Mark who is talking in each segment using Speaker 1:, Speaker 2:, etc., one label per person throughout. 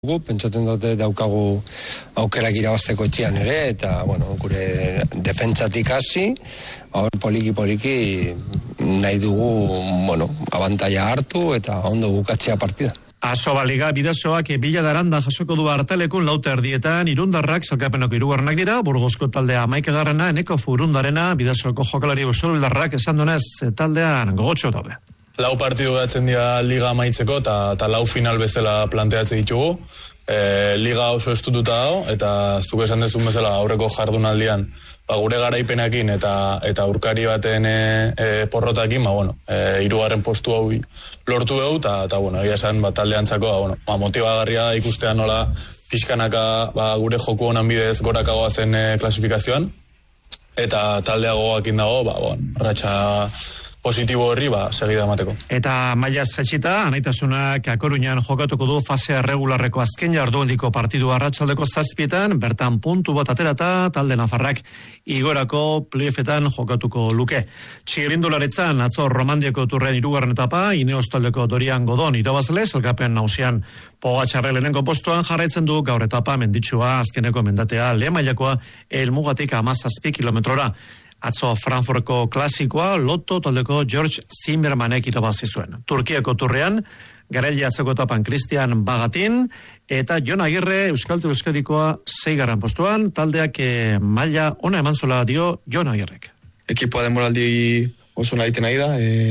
Speaker 1: Pentsatzen dute daukagu aukerak irabazteko etxean ere, eta gure defentsatik hasi, poliki nahi dugu abantaila hartu eta ondo bukatzea partida.
Speaker 2: Asobaliga bidasoak Biladaranda jasoko du Artelekun lauta erdietan, Irundarrak sailkapeneko hirugarrenak dira, Burgosko taldea 11garrena, Eneko Furundarena, Bidasoko jokalari Usurbildarrak esan duenez taldean gogotxo daude.
Speaker 3: Lau partidu gatzen dira liga amaitzeko eta lau final bezala planteatzen ditugu. Liga oso estututa dago eta zuk esan dezun bezala aurreko jardunaldian gure garaipenekin eta aurkari baten porrotakin, hirugarren postu hau lortu dugu eta egia esan taldeantzako motibagarria da ikustea nola pixkanaka gure joku honan bidez gorakagoa zen klasifikazioan eta taldea gogoakin dago, ratxa positibo horri segida emateko.
Speaker 2: Eta mailaz jetxita, Anaitasunak Akoruñan jokatuko du fasea regularreko azken jardunaldiko partidu arratsaldeko 7etan, bertan puntu bat aterata, talde nafarrak igorako playoffetan jokatuko luke. Txirindularetzan, atzo Romandiako turren 3. etapa, Ineos taldeko Dorian Godon irabazle, sailkapen nagusian Pogačarre lehenengo postuan jarraitzen du gaur etapa menditsua azkeneko mendatea lehen mailakoa helmugatik 17 kilometrora. Atzo Frankfurtko klasikoa Lotto taldeko George Zimmermanek irabazi zuen. Turkiako turrean, Garelli atzeko etapan Christian Bagatin, eta Jon Agirre Euskadikoa 6. postuan, taldeak maila ona eman zola dio Jon Agirrek.
Speaker 4: Ekipoa demoraldi oso nahiten nahi da,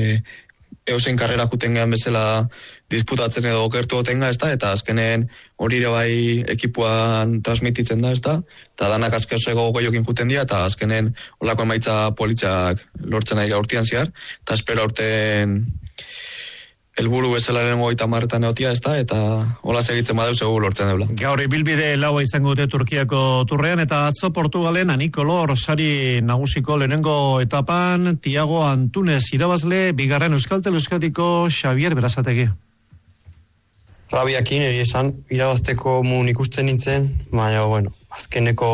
Speaker 4: eusen karrera juten gehan bezala disputatzen edo okertu otenga, eta azkenen hori ere bai ekipuan transmititzen da, eta danak azke osego goiokin juten dira, eta azkenen olako emaitza politzak lortzen nahi gaurtian zehar, eta espero aurten helburu bezala lehenengo 30 egotia, eta hola segitzen badeu segur lortzen deula.
Speaker 2: Gaur ibilbide laua izango dute Turkiako turrean, eta atzo Portugalen Anikolor sari nagusiko lehenengo etapan, Tiago Antunes irabazle, bigarren Euskaltel Euskadiko Xavier Berazategi.
Speaker 5: Rabiakin esan irabazteko mun ikusten nintzen, baina azkeneko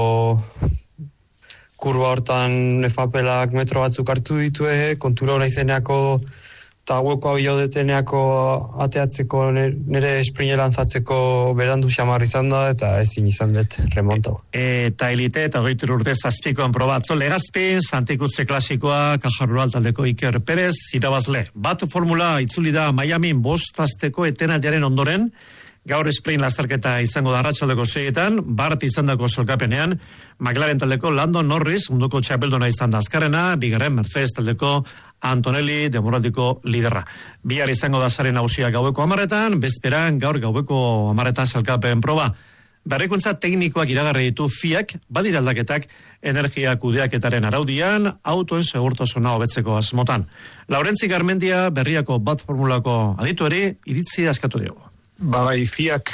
Speaker 5: kurba hortan efapelak metro batzuk hartu ditue, kontura hona izeneako eta hueko abilodeteneako ateatzeko nire espringe lantzatzeko berandu xamar izan da eta ezin izan dut remonto.
Speaker 2: Eta elite eta 20 urte zazpikoan probatzo Legazpin, Santikutze klasikoa, Kajarrural taldeko Iker Perez, irabazle. Bat formula itzuli da Miamin 5 asteko etenaldiaren ondoren, gaur sprint lasterketa izango da arratsaldeko 6etan, Bart izandako solkapenean, McLaren taldeko Lando Norris, munduko txapelduna izan da azkarrena, bigarren Mercedes taldeko Antonelli, demoraldiko liderra. Bihar izango da sare nagusia gaueko 10etan, bezperan gaur gaueko 10etan salkapen proba. Berrikuntza teknikoak iragarri ditu FIAk, badira aldaketak energia kudeaketaren araudian, autoen segurtasuna hobetzeko asmotan. Laurentzi Garmendia berriako bat formulako adituari iritzi askatu diogu.
Speaker 6: FIAk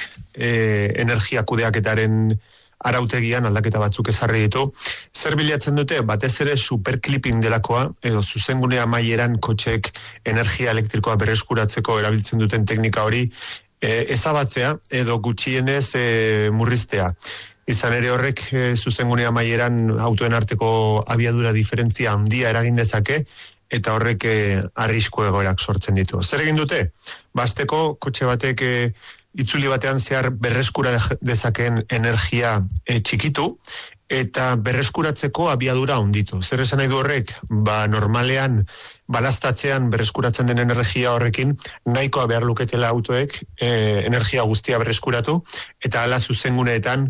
Speaker 6: energia kudeaketaren arautegian aldaketa batzuk ezarri ditu. Zer bilatzen dute? Batez ere superclipping delakoa, edo zuzengunea maieran kotxeek energia elektrikoa berreskuratzeko erabiltzen duten teknika hori ezabatzea edo gutxienez murriztea. Izan ere horrek zuzengunea maieran autoen arteko abiadura diferentzia handia eragin dezake, eta horrek arrisku egoerak sortzen ditu. Zer egin dute? Basteko kotxe batek itzuli batean zehar berreskura dezakeen energia txikitu, eta berreskuratzeko abiadura handitu. Zer esan nahi du horrek? Normalean balaztatzean berreskuratzen den energia horrekin, nahikoa behar luketela autoek energia guztia berreskuratu, eta hala zuzenguneetan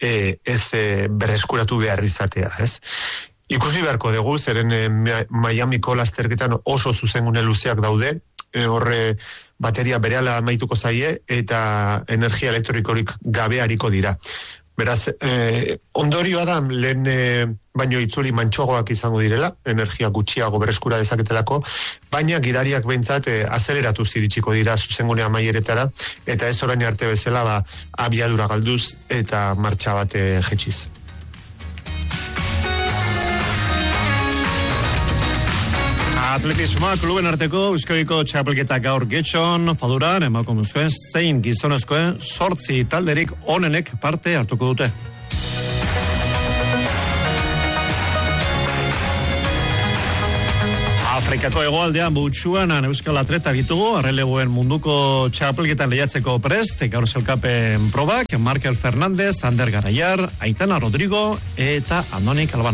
Speaker 6: ez berreskuratu behar izatea, ez? Ikusi beharko dugu, zeren Miamiko lasterketan oso zuzengune luzeak daude, horre bateria berehala amaituko zaie eta energia elektrikorik gabe hariko dira. Beraz, ondorioa da lehen baino itzuli mantxogoak izango direla, energia gutxiago berreskura dezaketelako, baina gidariak behintzat azeleratu ziritsiko dira zuzengunea maieretara, eta ez orain arte bezala abiadura galduz eta martxa bat jetxiz.
Speaker 2: Atletismoa kluben arteko Euskadiko txapelketa gaur getxon, faduran, emakumezkoen zein gizonezkoen 8 talderik onenek parte hartuko dute. Afrikako hegoaldean Boutsuan euskal atleta ditugu, arrelegoen munduko txapelketan lehiatzeko prest, gaur sailkapen probak, Markel Fernandez, Ander Garaiar, Aitana Rodrigo eta Andoni Calvano.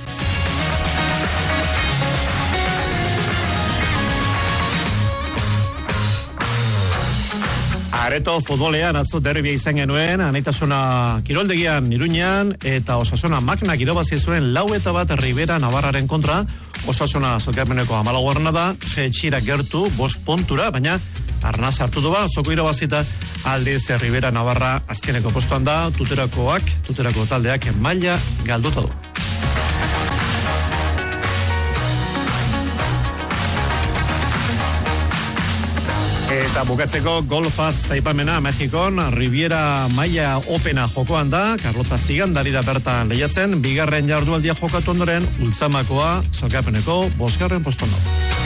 Speaker 2: Areto futbolean atzo derbia izan genuen, Anaitasuna kiroldegian Iruñean eta Osasuna Magnak irabazi zuen 4-1 Ribera Navarraren kontra. Osasuna sailkapeneko 14. da, jetxira gertu 5 puntura, baina arnaz hartu du zoko irabazita aldiz Ribera Navarra azkeneko postuan da, tuterako taldeak maila galduta du. Eta bukatzeko golfaz aipamena Mexikon, Riviera Maia Opena jokoan da, Carlota Zigandari da bertan lehiatzen, bigarren jardualdia jokatu ondoren, Ultzamakoa sailkapeneko 5. postuan da.